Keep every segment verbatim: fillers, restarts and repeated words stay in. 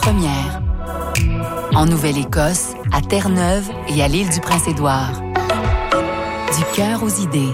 première. En Nouvelle-Écosse, à Terre-Neuve et à l'île du Prince-Édouard. Du cœur aux idées.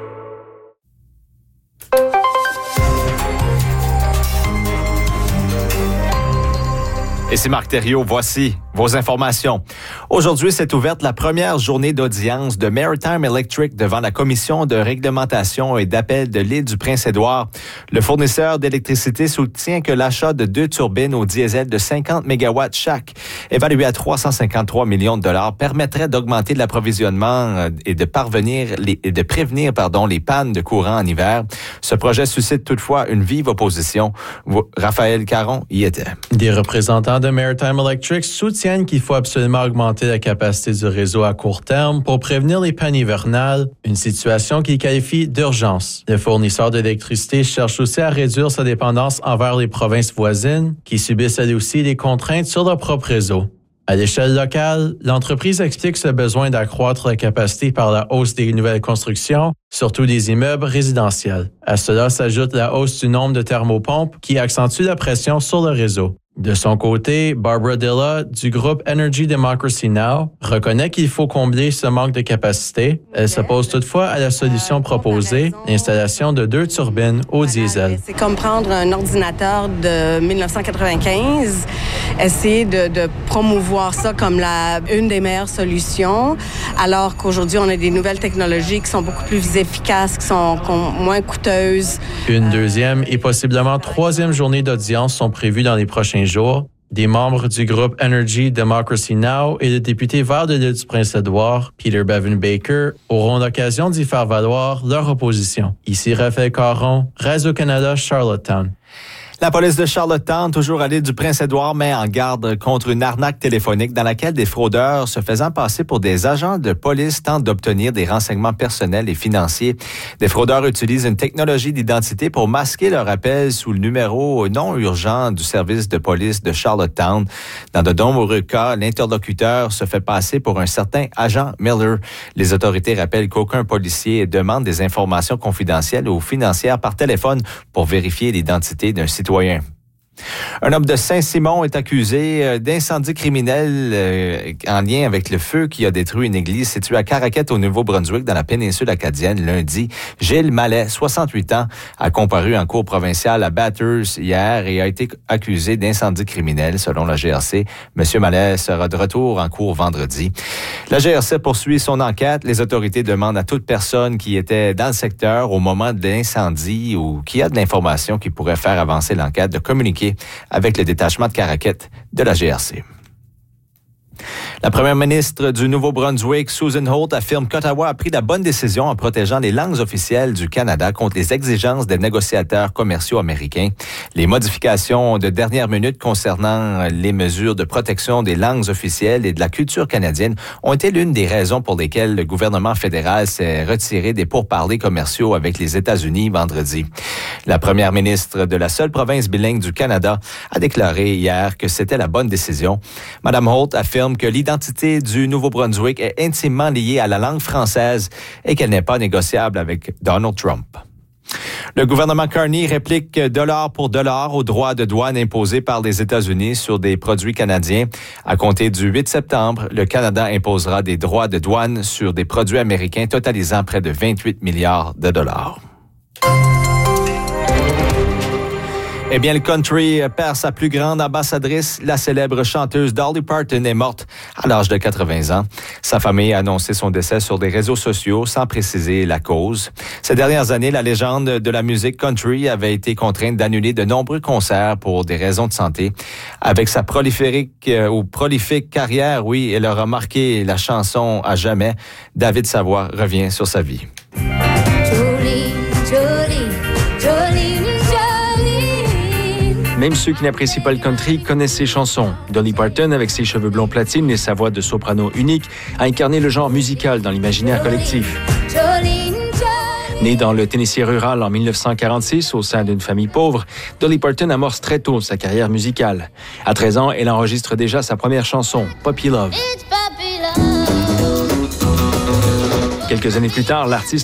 Et c'est Marc Thériault, voici vos informations. Aujourd'hui, s'est ouverte la première journée d'audience de Maritime Electric devant la Commission de réglementation et d'appel de l'île du Prince-Édouard. Le fournisseur d'électricité soutient que l'achat de deux turbines au diesel de cinquante mégawatts chaque, évaluées à trois cent cinquante-trois millions de dollars, permettrait d'augmenter l'approvisionnement et de parvenir les, et de prévenir, pardon, les pannes de courant en hiver. Ce projet suscite toutefois une vive opposition. Raphaël Caron y était. Des représentants de Maritime Electric soutiennent qu'il faut absolument augmenter la capacité du réseau à court terme pour prévenir les pannes hivernales, une situation qu'ils qualifient d'urgence. Le fournisseur d'électricité cherche aussi à réduire sa dépendance envers les provinces voisines, qui subissent elles aussi des contraintes sur leur propre réseau. À l'échelle locale, l'entreprise explique ce besoin d'accroître la capacité par la hausse des nouvelles constructions, surtout des immeubles résidentiels. À cela s'ajoute la hausse du nombre de thermopompes qui accentue la pression sur le réseau. De son côté, Barbara Dilla, du groupe Energy Democracy Now!, reconnaît qu'il faut combler ce manque de capacité. Elle s'oppose toutefois à la solution proposée, l'installation de deux turbines au diesel. C'est comme prendre un ordinateur de dix-neuf cent quatre-vingt-quinze, essayer de, de promouvoir ça comme la, une des meilleures solutions, alors qu'aujourd'hui, on a des nouvelles technologies qui sont beaucoup plus efficaces, qui sont moins coûteuses. Une deuxième et possiblement troisième journée d'audience sont prévues dans les prochains jours. Des membres du groupe Energy Democracy Now! Et le député vert de l'île du Prince-Édouard, Peter Bevan Baker, auront l'occasion d'y faire valoir leur opposition. Ici Raphaël Caron, Radio-Canada, Charlottetown. La police de Charlottetown, toujours à l'île du Prince-Édouard, met en garde contre une arnaque téléphonique dans laquelle des fraudeurs se faisant passer pour des agents de police tentent d'obtenir des renseignements personnels et financiers. Des fraudeurs utilisent une technologie d'identité pour masquer leur appel sous le numéro non urgent du service de police de Charlottetown. Dans de nombreux cas, l'interlocuteur se fait passer pour un certain agent Miller. Les autorités rappellent qu'aucun policier demande des informations confidentielles ou financières par téléphone pour vérifier l'identité d'un citoyen. Citoyen. Un homme de Saint-Simon est accusé d'incendie criminel euh, en lien avec le feu qui a détruit une église située à Caraquette au Nouveau-Brunswick dans la péninsule acadienne lundi. Gilles Mallet, soixante-huit ans, a comparu en cour provinciale à Bathurst hier et a été accusé d'incendie criminel selon la G R C. Monsieur Mallet sera de retour en cour vendredi. La G R C poursuit son enquête. Les autorités demandent à toute personne qui était dans le secteur au moment de l'incendie ou qui a de l'information qui pourrait faire avancer l'enquête de communiquer avec le détachement de Caraquette de la G R C. La première ministre du Nouveau-Brunswick, Susan Holt, affirme qu'Ottawa a pris la bonne décision en protégeant les langues officielles du Canada contre les exigences des négociateurs commerciaux américains. Les modifications de dernière minute concernant les mesures de protection des langues officielles et de la culture canadienne ont été l'une des raisons pour lesquelles le gouvernement fédéral s'est retiré des pourparlers commerciaux avec les États-Unis vendredi. La première ministre de la seule province bilingue du Canada a déclaré hier que c'était la bonne décision. Madame Holt affirme que l'identité du Nouveau-Brunswick est intimement liée à la langue française et qu'elle n'est pas négociable avec Donald Trump. Le gouvernement Carney réplique dollar pour dollar aux droits de douane imposés par les États-Unis sur des produits canadiens. À compter du huit septembre, le Canada imposera des droits de douane sur des produits américains totalisant près de vingt-huit milliards de dollars. Eh bien, le country perd sa plus grande ambassadrice. La célèbre chanteuse Dolly Parton est morte à l'âge de quatre-vingts ans. Sa famille a annoncé son décès sur des réseaux sociaux sans préciser la cause. Ces dernières années, la légende de la musique country avait été contrainte d'annuler de nombreux concerts pour des raisons de santé. Avec sa prolifique euh, ou prolifique carrière, oui, elle aura marqué la chanson à jamais. David Savoie revient sur sa vie. Jolie, jolie, jolie. Même ceux qui n'apprécient pas le country connaissent ses chansons. Dolly Parton, avec ses cheveux blonds platine et sa voix de soprano unique, a incarné le genre musical dans l'imaginaire collectif. Née dans le Tennessee rural en dix-neuf cent quarante-six au sein d'une famille pauvre, Dolly Parton amorce très tôt sa carrière musicale. À treize ans, elle enregistre déjà sa première chanson, Puppy Love. Quelques années plus tard, l'artiste